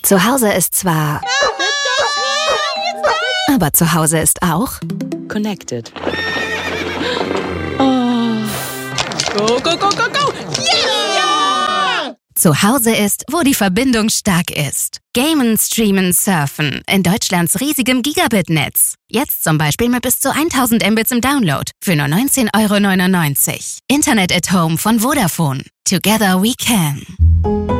Zu Hause ist zwar... Aber zu Hause ist auch... Connected. Go, go, go, go, go! Yeah! Zu Hause ist, wo die Verbindung stark ist. Gamen, streamen, surfen. In Deutschlands riesigem Gigabit-Netz. Jetzt zum Beispiel mit bis zu 1000 Mbits im Download. Für nur 19,99 €. Internet at Home von Vodafone. Together we can.